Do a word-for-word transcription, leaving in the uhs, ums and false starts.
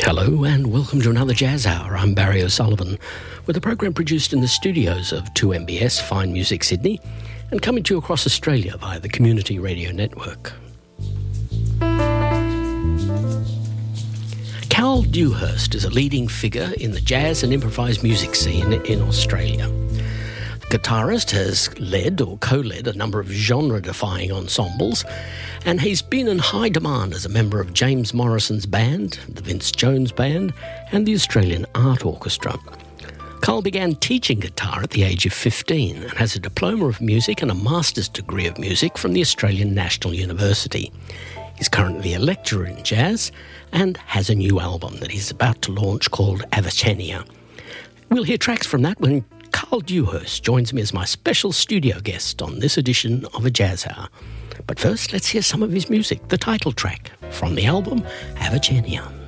Hello and welcome to another Jazz Hour. I'm Barry O'Sullivan, with a program produced in the studios of two M B S Fine Music Sydney and coming to you across Australia via the Community Radio Network. Carl Dewhurst is a leading figure in the jazz and improvised music scene in Australia. The guitarist has led or co-led a number of genre-defying ensembles, and he's been in high demand as a member of James Morrison's band, the Vince Jones Band, and the Australian Art Orchestra. Carl began teaching guitar at the age of fifteen and has a diploma of music and a master's degree of music from the Australian National University. He's currently a lecturer in jazz and has a new album that he's about to launch called Avicenia. We'll hear tracks from that when Carl Dewhurst joins me as my special studio guest on this edition of A Jazz Hour. But first, let's hear some of his music, the title track from the album Avicenia.